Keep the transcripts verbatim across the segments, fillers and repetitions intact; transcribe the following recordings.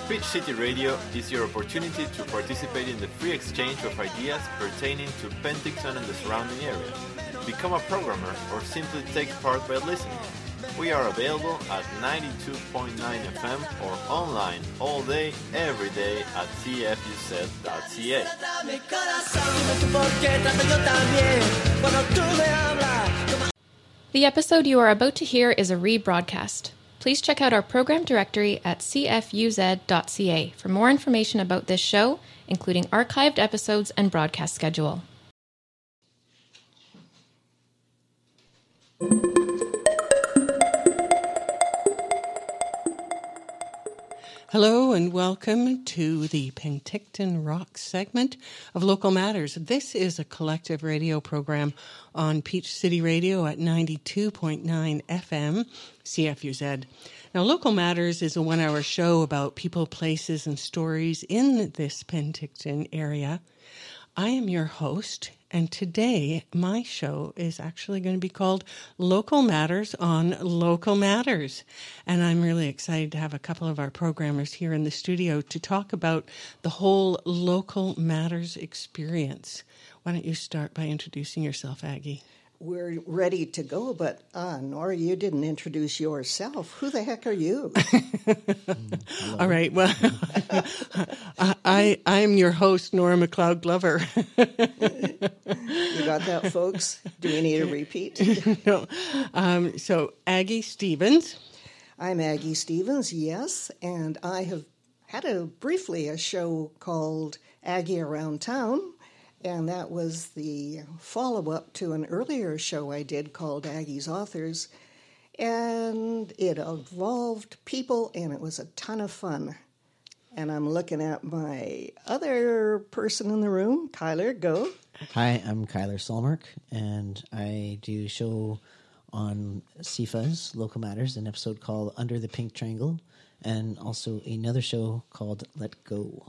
Peach City Radio is your opportunity to participate in the free exchange of ideas pertaining to Penticton and the surrounding area. Become a programmer or simply take part by listening. We are available at ninety-two point nine F M or online all day, every day at c f u z dot c a. The episode you are about to hear is a rebroadcast. Please check out our program directory at c f u z dot c a for more information about this show, including archived episodes and broadcast schedule. Hello and welcome to the Penticton Rock segment of Local Matters. This is a collective radio program on Peach City Radio at ninety-two point nine F M, C F U Z. Now, Local Matters is a one-hour show about people, places, and stories in this Penticton area. I am your host, and today my show is actually going to be called Local Matters on Local Matters. And I'm really excited to have a couple of our programmers here in the studio to talk about the whole Local Matters experience. Why don't you start by introducing yourself, Aggie? We're ready to go, but uh, Nora, you didn't introduce yourself. Who the heck are you? All right, well, I, I'm your host, Nora McLeod Glover. You got that, folks? Do we need a repeat? No. Um, so, Aggie Stevens. I'm Aggie Stevens, yes, and I have had a briefly a show called Aggie Around Town. And that was the follow-up to an earlier show I did called Aggie's Authors. And it involved people, and it was a ton of fun. And I'm looking at my other person in the room, Kyler, go. Hi, I'm Kyler Solmark, and I do a show on C F U Z, Local Matters, an episode called Under the Pink Triangle, and also another show called Let Go.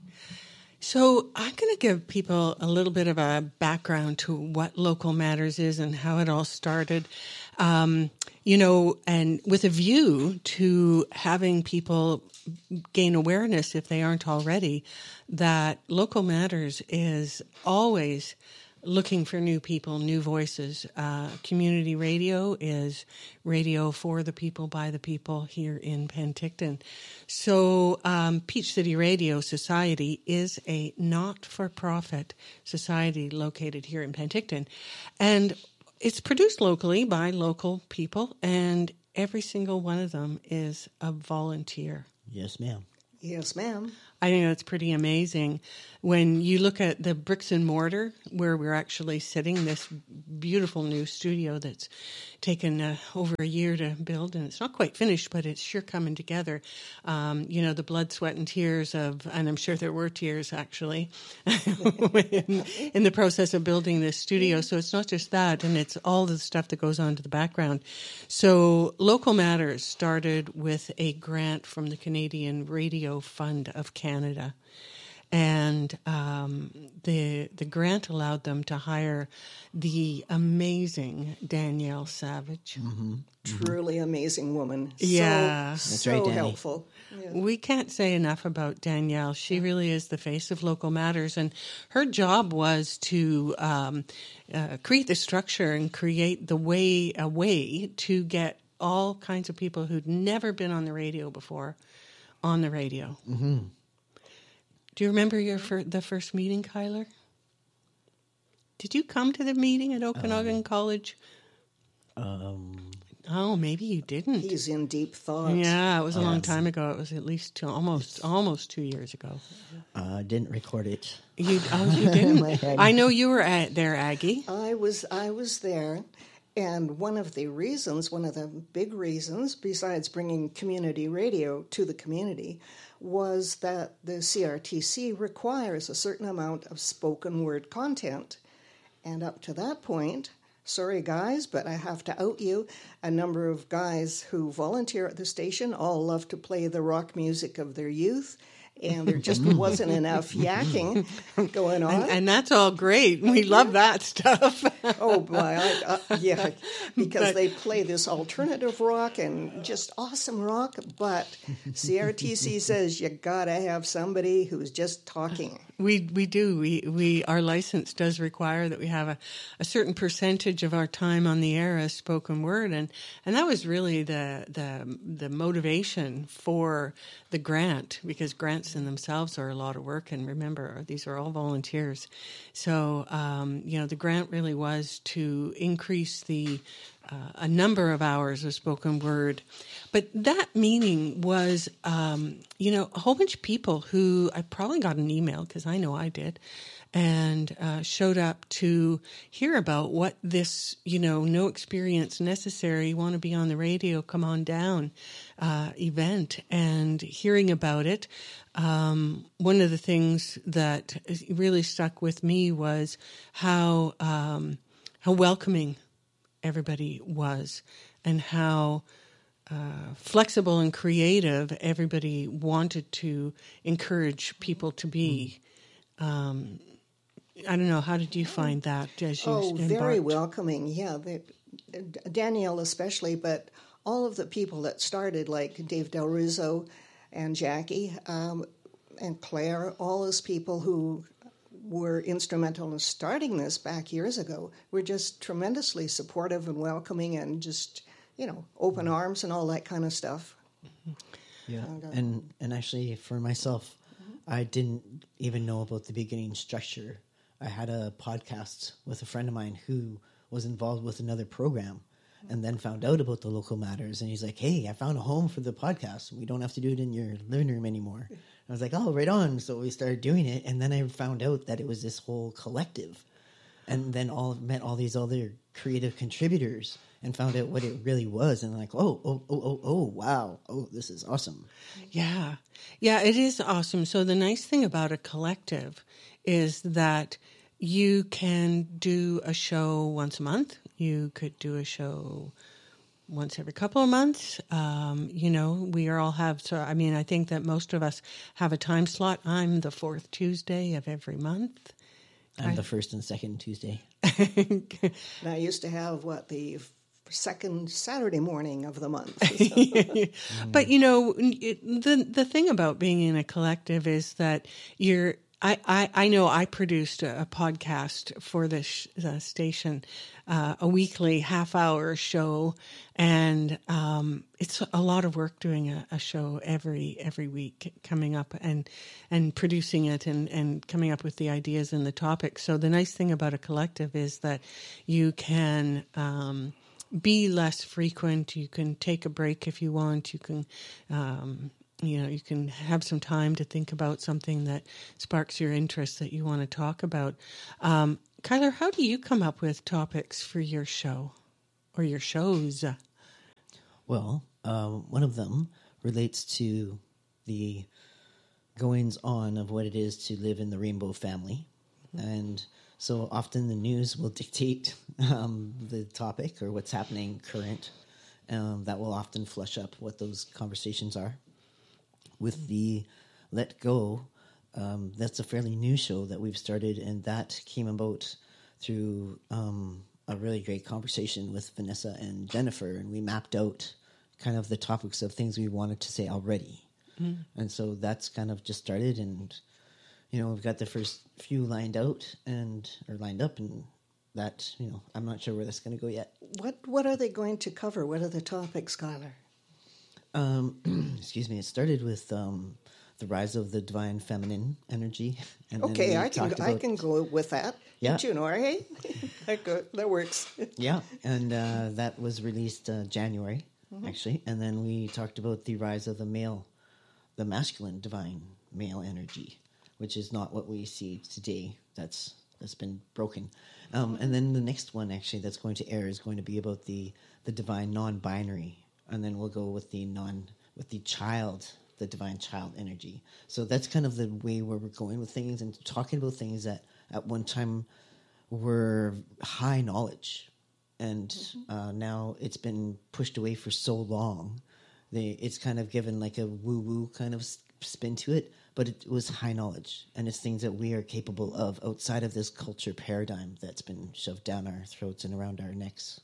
So I'm going to give people a little bit of a background to what Local Matters is and how it all started, um, you know, and with a view to having people gain awareness, if they aren't already, that Local Matters is always looking for new people, new voices. Uh, community radio is radio for the people, by the people here in Penticton. So um, Peach City Radio Society is a not-for-profit society located here in Penticton. And it's produced locally by local people, and every single one of them is a volunteer. Yes, ma'am. Yes, ma'am. I think that's pretty amazing. When you look at the bricks and mortar where we're actually sitting, this beautiful new studio that's taken uh, over a year to build, and it's not quite finished, but it's sure coming together. Um, you know, the blood, sweat, and tears of, and I'm sure there were tears actually, in, in the process of building this studio. So it's not just that, and it's all the stuff that goes on to the background. So Local Matters started with a grant from the Canadian Radio Fund of Canada. And um, the the grant allowed them to hire the amazing Danielle Savage. Mm-hmm. Truly amazing woman. Yeah. So, That's so right, Danny. helpful. Yeah. We can't say enough about Danielle. She really is the face of Local Matters. And her job was to um, uh, create the structure and create the way, a way to get all kinds of people who'd never been on the radio before on the radio. Mm-hmm. Do you remember your fir- the first meeting, Kyler? Did you come to the meeting at Okanagan um, College? Um, oh, maybe you didn't. He's in deep thought. Yeah, it was a Oh, long yes. time ago. It was at least two, almost almost two years ago. I uh, didn't record it. You oh you didn't? I know you were at there, Aggie. I was I was there, and one of the reasons, one of the big reasons, besides bringing community radio to the community, was that the C R T C requires a certain amount of spoken word content. And up to that point, sorry guys, but I have to out you, a number of guys who volunteer at the station all love to play the rock music of their youth, and there just wasn't enough yakking going on. And, and that's all great. We love that stuff. Oh, my, I, uh, yeah, because But- they play this alternative rock and just awesome rock, but C R T C says you gotta have somebody who's just talking. We we do. We we our license does require that we have a, a certain percentage of our time on the air as spoken word, and, and that was really the the the motivation for the grant, because grants in themselves are a lot of work, and remember, these are all volunteers. So um, you know, the grant really was to increase the uh, a number of hours of spoken word, but that meeting was um, you know, a whole bunch of people who I probably got an email, because I know I did, and uh, showed up to hear about what this, you know, no experience necessary, want to be on the radio, come on down uh, event, and hearing about it. Um, one of the things that really stuck with me was how um, how welcoming everybody was, and how uh, flexible and creative everybody wanted to encourage people to be. Um, I don't know. How did you find that as you Oh, embarked? very welcoming. Yeah, they, Danielle especially, but all of the people that started, like Dave Del Rizzo and Jackie um, and Claire, all those people who were instrumental in starting this back years ago, were just tremendously supportive and welcoming, and just, you know, open arms and all that kind of stuff. Yeah, And, uh, and and actually for myself, I didn't even know about the beginning structure. I had a podcast with a friend of mine who was involved with another program, and then found out about the Local Matters, and he's like, "Hey, I found a home for the podcast. We don't have to do it in your living room anymore." I was like, "Oh, right on." So we started doing it, and then I found out that it was this whole collective, and then all met all these other creative contributors, and found out what it really was, and like, oh, oh, oh, oh, oh, wow, oh, this is awesome. Yeah. Yeah, it is awesome. So the nice thing about a collective is that you can do a show once a month. You could do a show once every couple of months. Um, you know, we are all have, so I mean, I think that most of us have a time slot. I'm the fourth Tuesday of every month. I'm I- the first and second Tuesday. And I used to have, what, the second Saturday morning of the month. But you know, it, the the thing about being in a collective is that you're. I, I, I know I produced a, a podcast for this sh- uh, station, uh, a weekly half-hour show, and um, it's a lot of work doing a, a show every every week, coming up and and producing it and, and coming up with the ideas and the topics. So the nice thing about a collective is that you can um, be less frequent. You can take a break if you want. You can. Um, You know, you can have some time to think about something that sparks your interest that you want to talk about. Um, Kyler, how do you come up with topics for your show or your shows? Well, um, one of them relates to the goings on of what it is to live in the rainbow family. Mm-hmm. And so often the news will dictate um, the topic or what's happening current. Um, that will often flush up what those conversations are. With the Let Go, um, that's a fairly new show that we've started, and that came about through um, a really great conversation with Vanessa and Jennifer, and we mapped out kind of the topics of things we wanted to say already. Mm. And so that's kind of just started, and, you know, we've got the first few lined out, and or lined up, and that, you know, I'm not sure where that's going to go yet. What What are they going to cover? What are the topics, Skylar? Um, excuse me. It started with um, the rise of the divine feminine energy. And then Okay, we I can talked I about- can go with that. Yeah. Don't you know, hey? that, go, that works. Yeah, and uh, that was released uh, January, actually. And then we talked about the rise of the male, the masculine divine male energy, which is not what we see today. That's that's been broken. Um, and then the next one, actually, that's going to air is going to be about the the divine non-binary. And then we'll go with the non, with the child, the divine child energy. So that's kind of the way where we're going with things and talking about things that at one time were high knowledge, and mm-hmm. uh, now it's been pushed away for so long. They, it's kind of given like a woo-woo kind of spin to it, but it was high knowledge, and it's things that we are capable of outside of this culture paradigm that's been shoved down our throats and around our necks.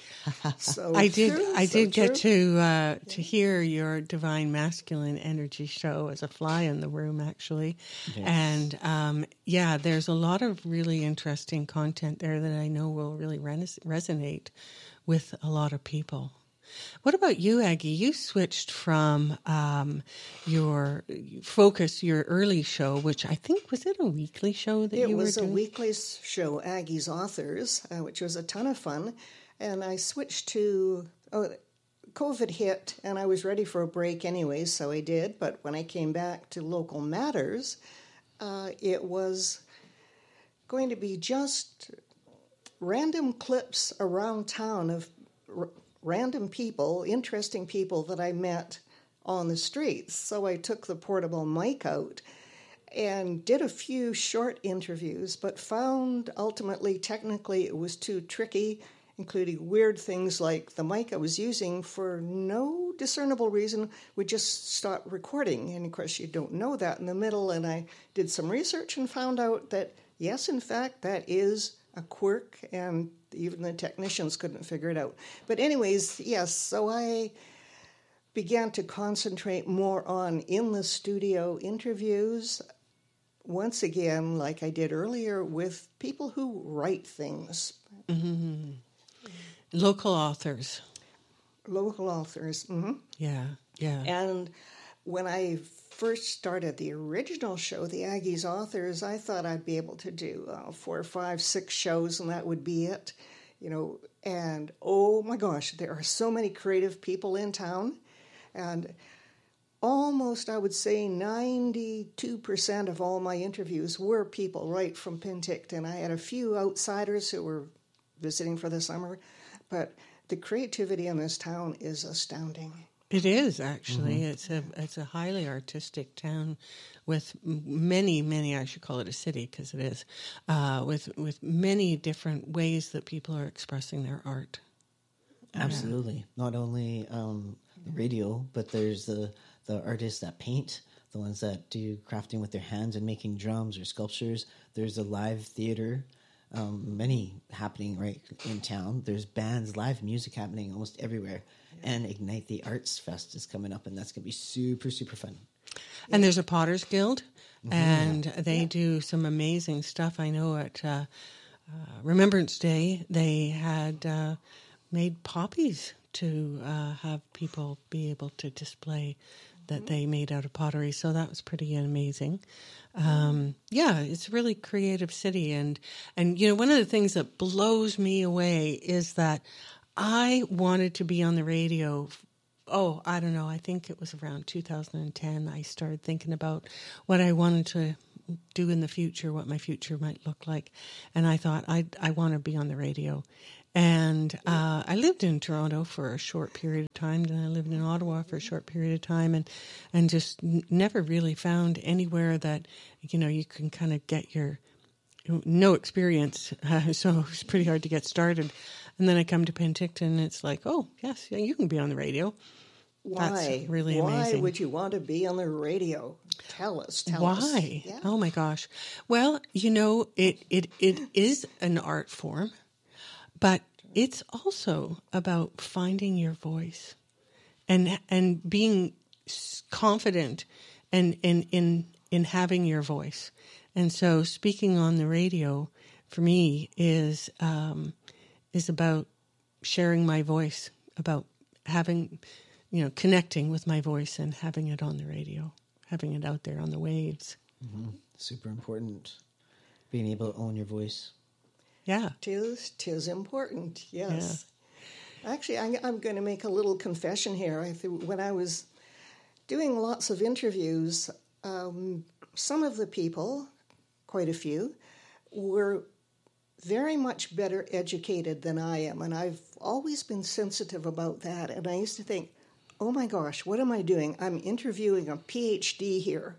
So I did. true, I so did get true. to uh, to hear your Divine Masculine Energy show as a fly in the room, actually, Yes. and um, yeah, there's a lot of really interesting content there that I know will really res- resonate with a lot of people. What about you, Aggie? You switched from um, your focus, your early show, which I think was it a weekly show that It you was were a doing? weekly s- show, Aggie's Authors, uh, which was a ton of fun. And I switched to, oh, COVID hit, and I was ready for a break anyway, so I did. But when I came back to Local Matters, uh, it was going to be just random clips around town of r- random people, interesting people that I met on the streets. So I took the portable mic out and did a few short interviews, but found ultimately, technically, it was too tricky, including weird things like the mic I was using, for no discernible reason, would just stop recording. And of course, you don't know that in the middle. And I did some research and found out that, yes, in fact, that is a quirk, and even the technicians couldn't figure it out. But anyways, yes, so I began to concentrate more on in the studio interviews, once again, like I did earlier, with people who write things. Mm-hmm. Local authors. Local authors. hmm Yeah, yeah. And when I first started the original show, the Aggie's Authors, I thought I'd be able to do uh, four, five, six shows, and that would be it. You know, and oh my gosh, there are so many creative people in town, and almost, I would say, ninety-two percent of all my interviews were people right from Penticton. I had a few outsiders who were visiting for the summer, but the creativity in this town is astounding. It is actually. Mm-hmm. It's a it's a highly artistic town with many many. I should call it a city because it is, uh, with with many different ways that people are expressing their art. Absolutely. Yeah. Not only um, radio, but there's the the artists that paint, the ones that do crafting with their hands and making drums or sculptures. There's the live theater. Um, many happening right in town. There's bands, live music happening almost everywhere. Yeah. And Ignite the Arts Fest is coming up, and that's going to be super, super fun. And there's a Potter's Guild, mm-hmm. and they yeah. do some amazing stuff. I know at uh, uh, Remembrance Day, they had uh, made poppies to uh, have people be able to display that mm-hmm. they made out of pottery. So that was pretty amazing. Um, yeah, it's a really creative city. And, and, you know, one of the things that blows me away is that I wanted to be on the radio. Oh, I don't know. I think it was around two thousand ten. I started thinking about what I wanted to do in the future, what my future might look like. And I thought, I, I want to be on the radio. And uh, I lived in Toronto for a short period of time, then I lived in Ottawa for a short period of time, and and just n- never really found anywhere that, you know, you can kind of get your, no experience, uh, so it was pretty hard to get started. And then I come to Penticton, and it's like, oh, yes, yeah, you can be on the radio. Why? That's really Why amazing. Why would you want to be on the radio? Tell us, tell Why? us. Why? Yeah. Oh, my gosh. Well, you know, it, it it is an art form. But it's also about finding your voice and and being confident and in in in having your voice. And so speaking on the radio for me is um, is about sharing my voice, about having, you know, connecting with my voice and having it on the radio, having it out there on the waves. Mm-hmm. Super important, being able to own your voice. Yeah. Tis, tis important, yes. Yeah. Actually, I, I'm going to make a little confession here. I th- when I was doing lots of interviews, um, some of the people, quite a few, were very much better educated than I am. And I've always been sensitive about that. And I used to think, oh my gosh, what am I doing? I'm interviewing a P H D here.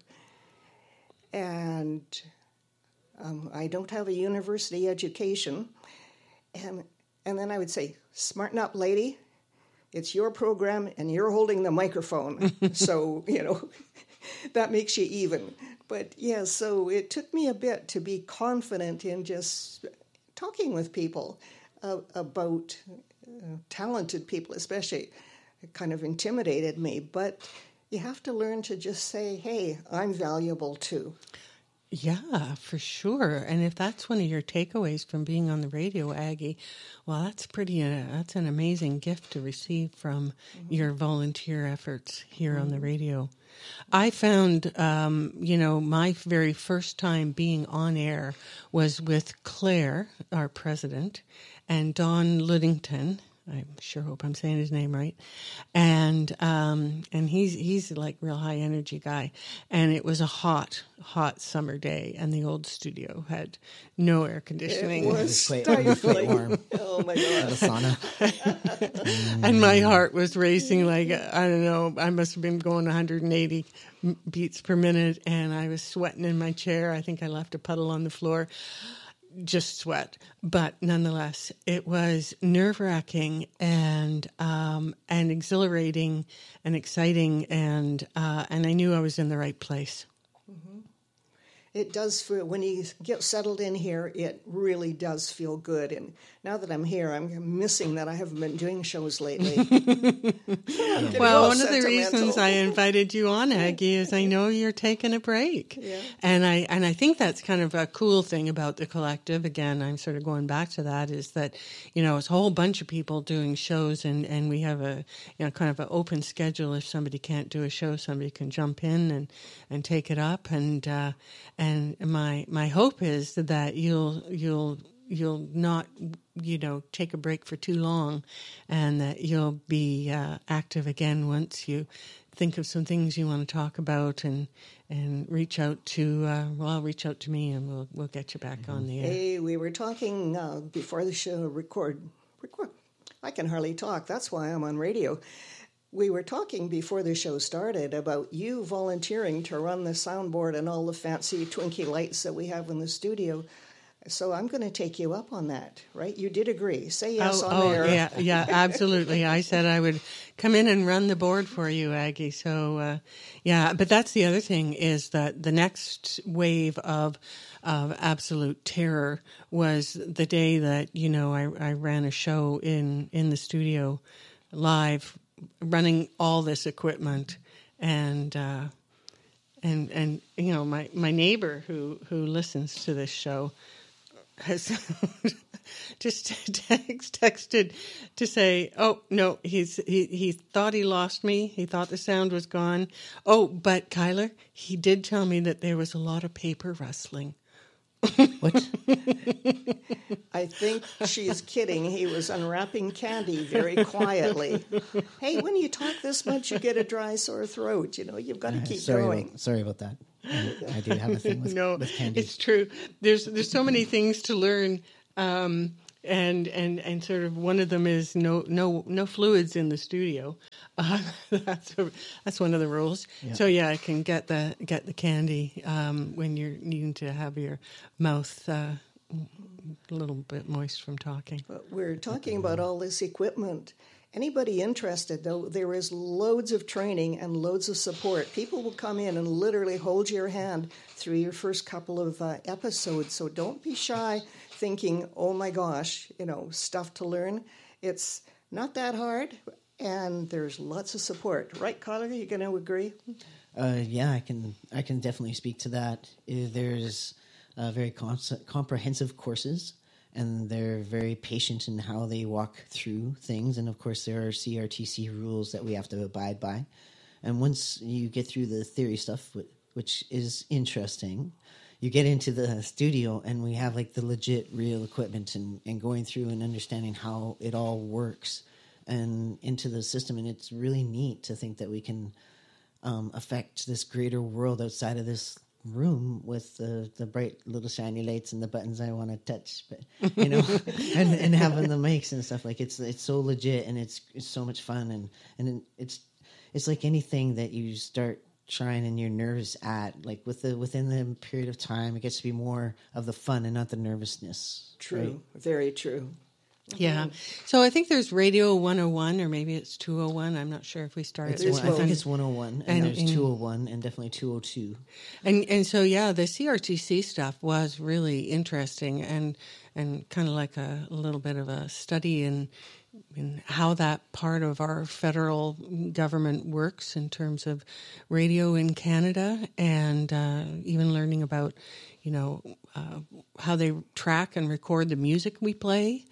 And Um, I don't have a university education. And and then I would say, smarten up, lady. It's your program, and you're holding the microphone. So, you know, that makes you even. But yeah, so it took me a bit to be confident in just talking with people uh, about uh, talented people, especially. It kind of intimidated me, but you have to learn to just say, hey, I'm valuable too. Yeah, for sure. And if that's one of your takeaways from being on the radio, Aggie, well, that's pretty. Uh, that's an amazing gift to receive from mm-hmm. your volunteer efforts here mm-hmm. on the radio. I found, um, you know, my very first time being on air was with Claire, our president, and Don Ludington. I sure hope I'm saying his name right, and um, and he's he's like real high energy guy, and it was a hot hot summer day, and the old studio had no air conditioning. It was quite, it was quite warm. Oh my god! A sauna. And my heart was racing like I don't know. I must have been going one hundred eighty beats per minute, and I was sweating in my chair. I think I left a puddle on the floor. Just sweat, but nonetheless, it was nerve-wracking and um, and exhilarating and exciting, and uh, and I knew I was in the right place. Mm-hmm. It does feel, when you get settled in here, it really does feel good. And now that I'm here, I'm missing that I haven't been doing shows lately. Well, one of the reasons I invited you on, Aggie, is I know you're taking a break. Yeah. And I and I think that's kind of a cool thing about the collective. Again, I'm sort of going back to that, is that, you know, it's a whole bunch of people doing shows, and, and we have a, you know, kind of an open schedule. If somebody can't do a show, somebody can jump in and, and take it up. And uh, and my my hope is that you'll you'll you'll not, you know, take a break for too long, and that you'll be uh, active again once you think of some things you want to talk about, and and reach out to uh, well, reach out to me, and we'll we'll get you back on the air. Hey, we were talking uh, before the show. Record, record. I can hardly talk. That's why I'm on radio. We were talking before the show started about you volunteering to run the soundboard and all the fancy Twinkie lights that we have in the studio. So I'm going to take you up on that, right? You did agree. Say yes oh, on oh, there. Yeah, yeah, absolutely. I said I would come in and run the board for you, Aggie. So, uh, yeah, but that's the other thing, is that the next wave of of absolute terror was the day that, you know, I, I ran a show in, in the studio live, running all this equipment, and uh, and and you know, my, my neighbor who, who listens to this show has just text, texted to say, "Oh no, he's he he thought he lost me. He thought the sound was gone. Oh, but Kyler, he did tell me that there was a lot of paper rustling." What? I think she's kidding. He was unwrapping candy very quietly. Hey, when you talk this much, you get a dry, sore throat. You know, you've got to keep uh, sorry going. About, sorry about that. I, I do have a thing with, no, with candy. It's true. There's there's so many things to learn, um, and and and sort of one of them is no no no fluids in the studio. Uh, that's a, that's one of the rules. Yeah. So yeah, I can get the get the candy um, when you're needing to have your mouth uh, a little bit moist from talking. But we're talking about all this equipment. Anybody interested, though, there is loads of training and loads of support. People will come in and literally hold your hand through your first couple of uh, episodes. So don't be shy thinking, oh my gosh, you know, stuff to learn. It's not that hard, and there's lots of support. Right, Kyler? You going to agree? Uh, yeah, I can I can definitely speak to that. Uh, There's uh, very com- comprehensive courses, and they're very patient in how they walk through things. And, of course, there are C R T C rules that we have to abide by. And once you get through the theory stuff, which is interesting, you get into the studio, and we have, like, the legit real equipment, and, and going through and understanding how it all works and into the system. And it's really neat to think that we can um, affect this greater world outside of this room with the, the bright little shiny lights and the buttons I want to touch, but you know, and, and having the mics and stuff. Like, it's it's so legit, and it's it's so much fun, and and it's it's like anything that you start trying and you're nervous at, like with the within the period of time, it gets to be more of the fun and not the nervousness. True, right? Very true. Yeah. So I think there's Radio one oh one, or maybe it's two oh one. I'm not sure if we started. It's one, I think it's one oh one, and, and there's and, two oh one, and definitely two oh two. And and so yeah, the C R T C stuff was really interesting, and and kind of like a, a little bit of a study in in how that part of our federal government works in terms of radio in Canada, and uh, even learning about, you know, uh, how they track and record the music we play.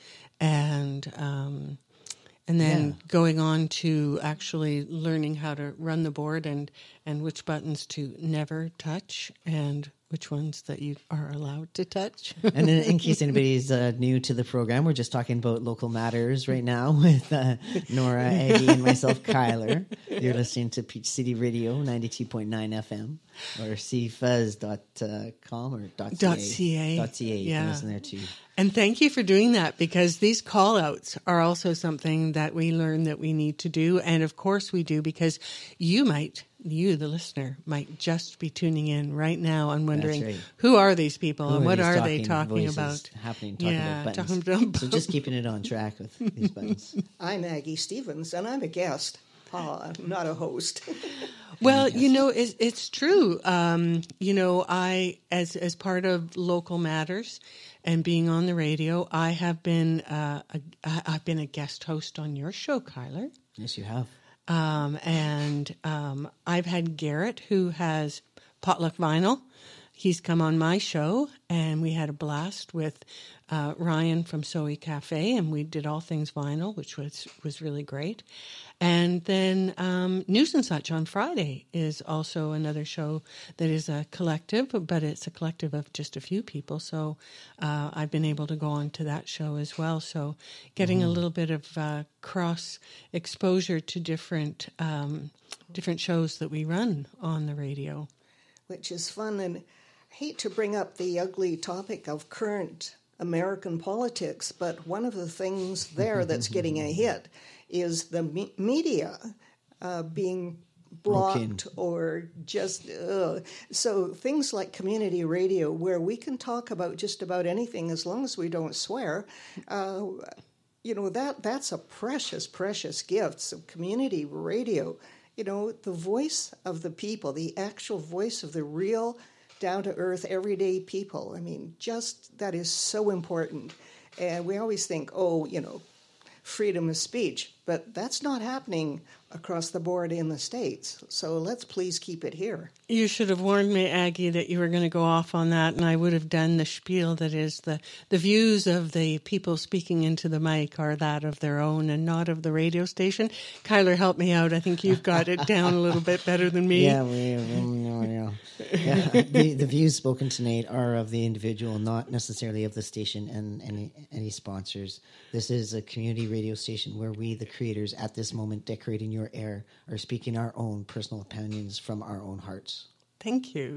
And um, and then yeah. going on to actually learning how to run the board, and, and which buttons to never touch, and which ones that you are allowed to touch. And in, in case anybody's uh, new to the program, we're just talking about local matters right now with uh, Nora, Aggie, and myself, Kyler. You're listening to Peach City Radio, ninety-two point nine F M, or c fuzz dot com or .ca. .ca. Dot .ca. You yeah. can listen there too. And thank you for doing that, because these call-outs are also something that we learn that we need to do. And of course we do, because you might, you, the listener, might just be tuning in right now and wondering, right. who are these people who and what are, are they talking about? Happening, talking yeah, about buttons. Talking about so just keeping it on track with these buttons. I'm Aggie Stevens, and I'm a guest. Uh, I'm not a host. Well, you know, it's, it's true. Um, you know, I, as as part of Local Matters and being on the radio, I have been uh, a, I've been a guest host on your show, Kyler. Yes, you have. Um, and um, I've had Garrett, who has Potluck Vinyl. He's come on my show, and we had a blast with uh, Ryan from Soe Cafe, and we did all things vinyl, which was was really great. And then um, News and Such on Friday is also another show that is a collective, but it's a collective of just a few people. So uh, I've been able to go on to that show as well. So getting mm. a little bit of uh, cross exposure to different um, different shows that we run on the radio, which is fun. And I hate to bring up the ugly topic of current American politics, but one of the things there that's getting a hit is the me- media uh, being blocked or just uh, so things like community radio, where we can talk about just about anything as long as we don't swear. Uh, you know, that that's a precious, precious gift. So community radio, you know, the voice of the people, the actual voice of the real, down-to-earth, everyday people. I mean, just that is so important. And we always think, oh, you know, freedom of speech, but that's not happening across the board in the States. So let's please keep it here. You should have warned me, Aggie, that you were going to go off on that, and I would have done the spiel that is the, the views of the people speaking into the mic are that of their own and not of the radio station. Kyler, help me out. I think you've got it down a little bit better than me. Yeah, we, um, no, yeah. yeah. The, the views spoken tonight are of the individual, not necessarily of the station and any, any sponsors. This is a community radio station where we, the creators, at this moment decorating your air, are speaking our own personal opinions from our own hearts. Thank you.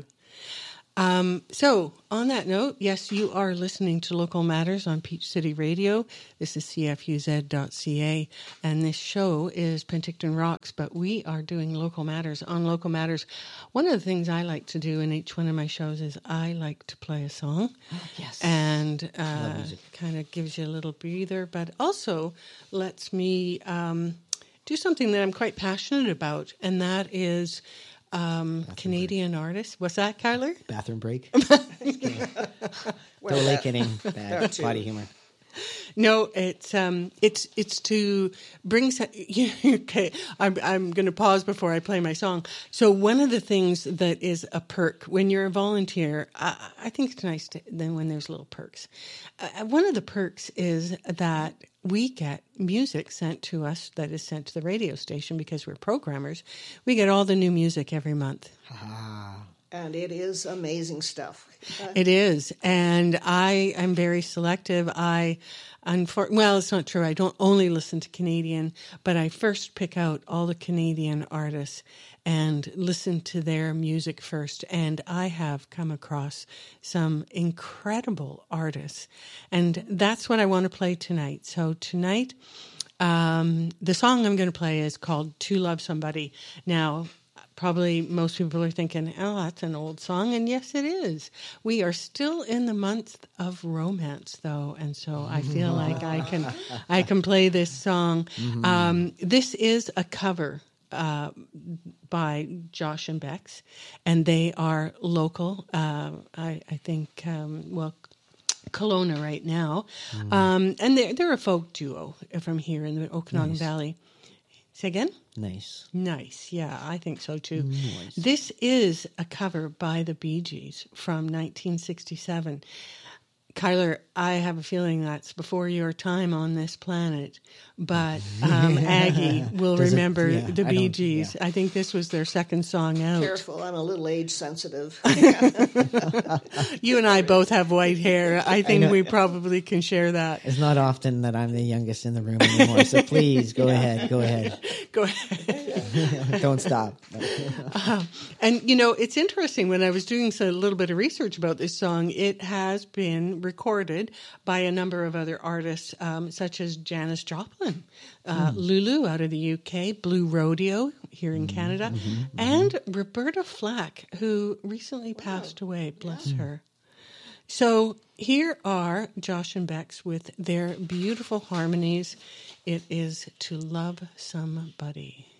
Um, so, on that note, yes, you are listening to Local Matters on Peach City Radio. This is c f u z dot c a, and this show is Penticton Rocks, but we are doing Local Matters on Local Matters. One of the things I like to do in each one of my shows is I like to play a song. Yes. And uh, kind of gives you a little breather, but also lets me um, do something that I'm quite passionate about, and that is Um, Canadian break. Artists. What's that, Kyler? Bathroom break. well, totally kidding. Bad body humor. No, it's um, it's it's to bring. Okay, I'm I'm going to pause before I play my song. So one of the things that is a perk when you're a volunteer, I, I think it's nice to, then when there's little perks. Uh, one of the perks is that we get music sent to us that is sent to the radio station because we're programmers. We get all the new music every month. Ah. And it is amazing stuff. It is. And I am very selective. I, unfor- well, it's not true. I don't only listen to Canadian, but I first pick out all the Canadian artists and listen to their music first. And I have come across some incredible artists. And that's what I want to play tonight. So tonight, um, the song I'm going to play is called To Love Somebody. Now, probably most people are thinking, oh, that's an old song. And yes, it is. We are still in the month of romance, though. And so I feel like I can I can play this song. Mm-hmm. Um, this is a cover uh, by Josh and Bex, and they are local. Uh, I, I think, um, well, Kelowna right now. Mm. Um, and they're, they're a folk duo from here in the Okanagan nice. Valley. Say again? Nice. Nice, yeah, I think so too. Nice. This is a cover by the Bee Gees from nineteen sixty-seven. Kyler, I have a feeling that's before your time on this planet, but um, Aggie will Does remember it, yeah, the Bee Gees. Yeah. I think this was their second song out. Careful, I'm a little age sensitive. You and I both have white hair. I think I we probably can share that. It's not often that I'm the youngest in the room anymore, so please go yeah. ahead, go ahead. Go ahead. Don't stop. Uh, and, you know, it's interesting. When I was doing a little bit of research about this song, it has been recorded by a number of other artists, um, such as Janis Joplin, uh, mm. Lulu out of the U K, Blue Rodeo here in mm-hmm, Canada, mm-hmm, and mm-hmm. Roberta Flack, who recently passed wow. away, bless yeah. her. So here are Josh and Bex with their beautiful harmonies. It is To Love Somebody.